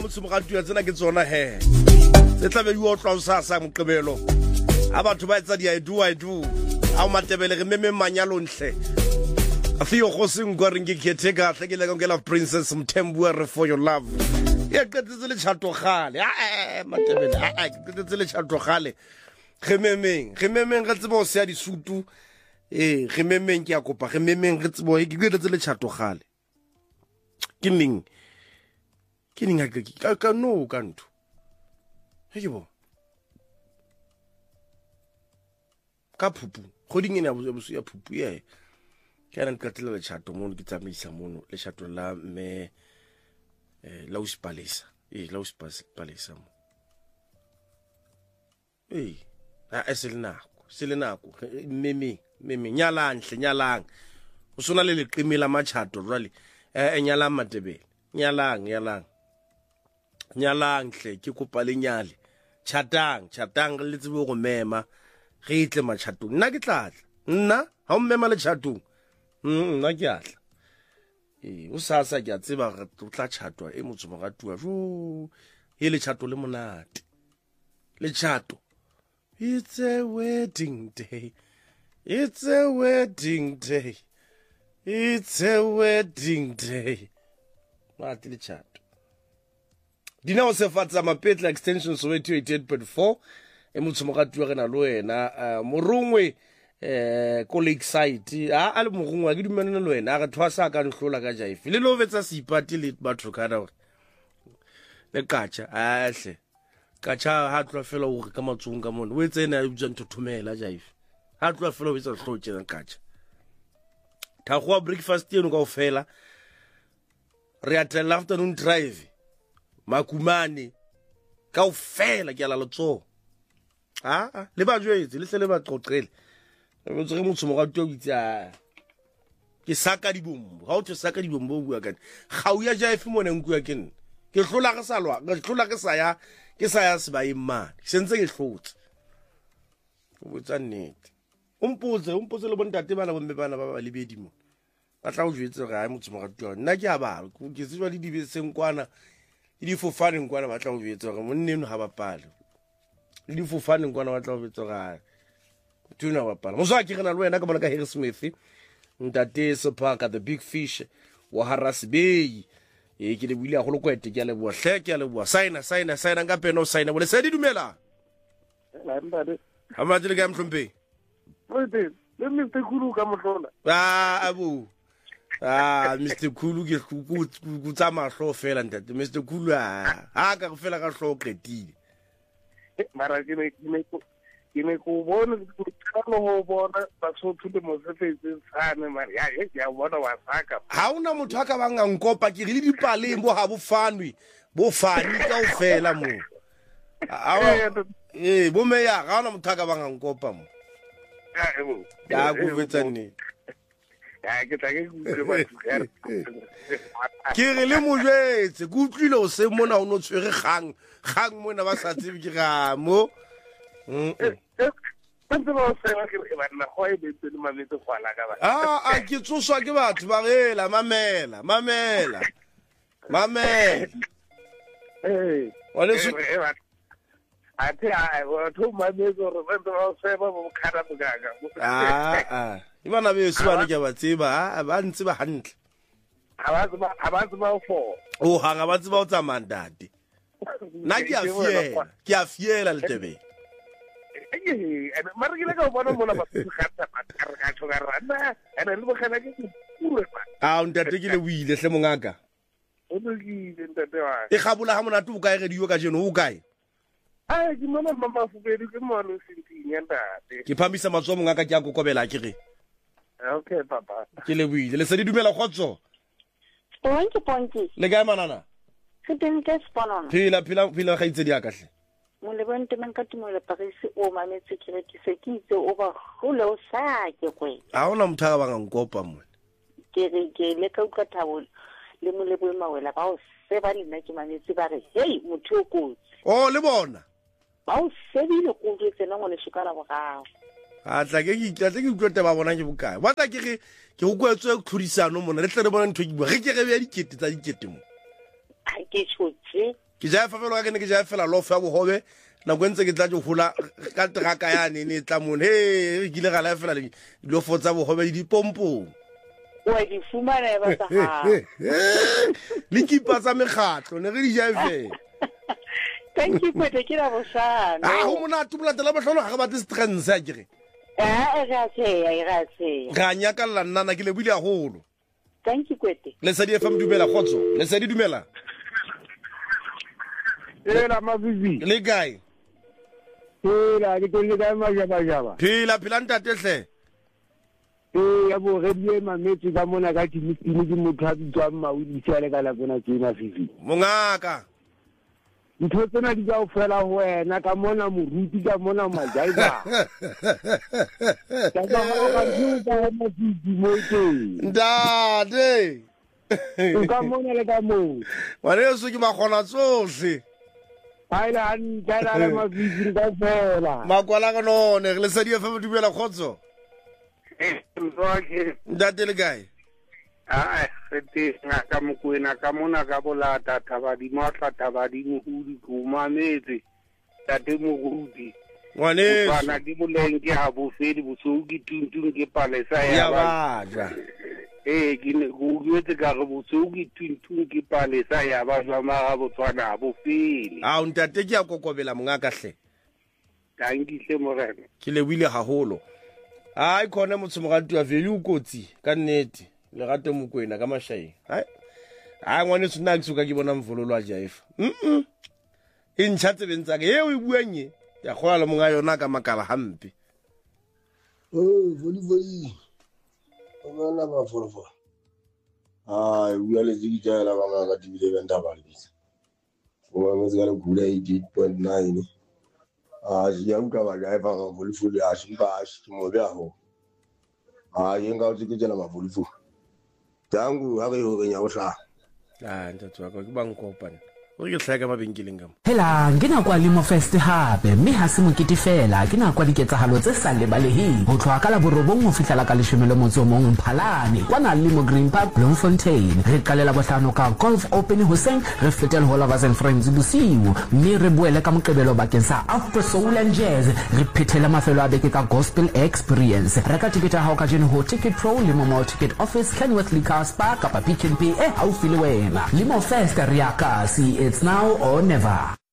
motsomogatu ya tsena ke tsona he se tla be di otlwa sa moqebelo a batho ba etsa I do a o matebele re meme manyalo nhle a fiyo go seng go reng ke khetheka tle ke le ka ngela princess Mthembu for your love ya qetetse le chato gale matebele ke qetetse le chato gale ge memeng re tsebo o se ya disutu ge memeng ke ya kopa ge memeng re tsebo ke qetetse le chato gale ke ning ka no ka ntho he bo ka phupu goding ena ya phupu ye ke ana ka tlela le chato mono ke tsamaisa mono le chato la me la uspalesa la uspalesa mo a selenako meme nyalang o sona le leqimela machato rally nyalang matebele nyalang hle ke kopa le nyale chatang le tsebe go mema ge itle machatong nna ke tlatla nna ha o mema le chatong nna ke atla o sasa ke a tseba go tla chatwa e motsomogatuwa jo e le chato le monate le chato it's a wedding day mate le chato dina o se fatsa mapetla extension so 88.4 e motsomogatuwa re na lo wena morongwe ko Lakeside a le morongwe ke dumenana le wena ga thwasa ka nhlola ka jaife le lo vetsa sipati le batho kana gore le kacha ahle kacha ha tlo fela o ka matsonga mona o etsena e butsa nthothomela jaife ha tlo fela o vetsa hloche na kacha tha go breakfast eno ka o fela re atela afternoon drive makumane ka o fela ke ala lotso le ba jwetse le hle le ba qoqele re tsere motsomogatuwa o itse ke saka dibombo ha o tse saka dibombo o bua kana ga o ya jaife mona nku ya ke nna ke hlola ke salwa ke sa ya seba imane sentse ke hlotse o botsa nnete umpotse le bontate bana bombe bana ba le bedimo ba tla o jwetse ga motsomogatuwa nna ke a ba ke se jwa le dibeseng kwana di fofaneng kwana ba tla o jwetse gore monneno ha ba pale di fofaneng kwana ba tla o jwetse ga tuna ba pala mo sa ke rena le wena ka bona ka Harry Smith ntate Sepaka the big fish wa Harras Bay ke le buile a go le kwete ke a le bua hle ke a le bua signa ka pena o signa bole se di dumela la mbade ha ma tsile ka mhlompe le Mr. Kulu ka mohlola abu Mr. Kulu ke ku tsa mahlo fela ntate Mr. Kulu ha ka go fela ka hlo qetile mara ke ne ko bona go tsalo go bona ba so thule mo se fetse tsane mara ya bona wa saka ha una motho ka banga nkopa ke rile dipaleng bo ha bo fanwe bo fani ka o fela mo bo me ya ga una motho ka banga nkopa mo ya go vetsa nne ke re le mojetse go utlwile o se mona o no tshwere gang mona ba sa tsebe ke ga mo ke tsoswa ke batho ba gela mamela e bana beso bane ke ba tseba ba ntse ba hantle ha ba tseba o hanga ba tseba o tsamaya ntate nna ke a fiela le tebele mara ke le ka bona mona ba tshigata ka tshogara ana le bogana ke pure ba ntate ke le buile hle mongaka o lokile ntate wa e gabula ha monate o kae radio ka jeno o kae ke mona mama fubedi ke mona senting ntate ke phamisa matso mongaka ke a kokobela ke re okay papa ke le buile le se di dumela khotso ponki le ga manana se teng ke sponona phila ga itse di akahle mo le bonte men ka timo le Paris o mametse ke re ke se ke itse o ba hole o sa ke kwe a ona motho ba nga nkopa mo ke re ke le ka uka thabo le mo le boema wela ba o se ba nna ke mametse ba re hey motho o kotsi le bona ba o se di le go tsena mo le shikara bogago tla ke utlwa ba bona ke bokae ba tla ke go kwetswe tlhodisano mona le tle re bona ntho ke bua ge ke ge be ya dikete tsa dikete mo ke tshotse ke ja fa fela ke ja fela lo fa bohobe na kwentse ke tla jo hula ka traka yane ne tla mone he ke le ga la fela lo fotsa bohobe di pompo wa di fumana ba sa ha le kipa tsa megatlo ne re di ja fe thank you for taking a bosana ho mona tubula tla ba hlolo ga ba tse strengths a kere ga se ga nya ka la nna ke le buile a holo thank you kwete le sa di FM dumela khotso le sa di dumela la mavivi le guy la ke tole ka majaba phila ntate hle ya bo redie mametse ka mona ka timitini ke motho a tswa mawili tsale ka la bona ke mavivi mongaka ntho tsena di ka o fela ho wena ka mona moruti ka mona majaiba ka ba ga ka mavivi mo teng ndade ka mona le ka mo wa re so ke magona tsohle haila ntala la mavivi ka fela makwala ka none le sa di fa dumela khotso mzoke ndate le guy sete ngaka mokwena ka mona ka bolata thabadi matla thabadi mohudi kumametse tate moruti ngwane bana di bolenge ha bofedi botsogi tuntung ke palesa ya baja ke ne go yetse ka go botsogi tuntung ke palesa ya ba jwa ma botswana bofedi a ntate ke a kokobela mongaka hle tangihle morena ke le buile haholo ai khona motsomogati wa velu kotsi ka nnete le gate mokwena ka mashai ai ngwane tsona ke suka ke bona mvololo a jaifa e ntšhatse bentsa ke o e buanye ya khola le monga yona ka makala hampe voli ona ba forfo ai o ya le dikitela ba nga ka dibile benda ba lebisa o nga tsela gula 8.9 ya uka ba jaifa ga volifuli a shimba a shimo be aho yenga o tsikitela ma volifu tangu ha re ho renya o sha ntate wa ka ke bang kopana o ke hlaka mabenkeleng ka mo hela ngena kwa limo fest hape mme ha se mokete fela ke na kwa diketsahalo tse sa lebaleheng ho tloha ka la borobong ho fihlela ka leshomelo motso mong Mphalane kwa na limo green park Bloemfontein re kalela bohlano ka golf open hoseng re fetela ho lovers and friends bosiu mme re boele ka moqebelo bakeng sa after soul and jazz re phethela mafelo a beke ka gospel experience reka tikete ha o ka jeno ho ticket pro limo mall ticket office Kenworth Liquor Spa kapa Pick n Pay haufi le wena limo fest re ya kasi it's now or never